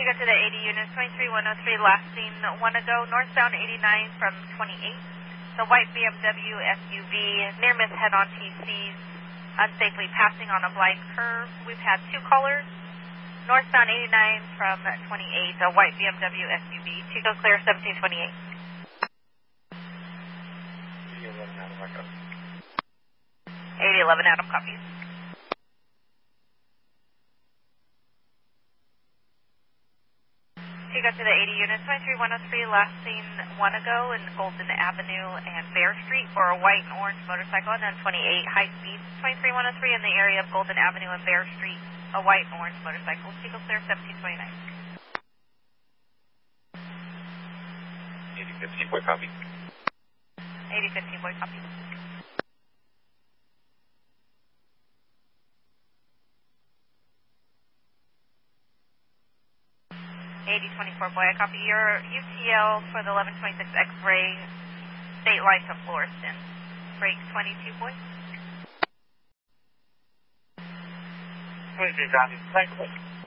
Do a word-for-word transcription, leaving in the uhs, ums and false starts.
Chico to the eighty units, twenty-three one oh three, last seen one ago, northbound eighty-nine from twenty-eight. The white B M W S U V, near miss head-on T Cs, unsafely passing on a blind curve. We've had two callers. Northbound eighty-nine from twenty-eight, a white B M W S U V. Chico clear seventeen twenty-eight. eighty eleven Adam copies. Chico to the eighty units, twenty-three one oh three, last seen one ago in Golden Avenue and Bear Street for a white and orange motorcycle, and then twenty-eight high speed. twenty-three one oh three in the area of Golden Avenue and Bear Street, a white and orange motorcycle. Chico clear seventeen twenty-nine. eighty fifteen, boy copy. eighty fifteen, boy copy. eighty twenty-four, boy, I copy your U T L for the eleven twenty-six X-ray, state line to Floriston. Break twenty-two, boy. twenty-two, copy. Thanks, boy.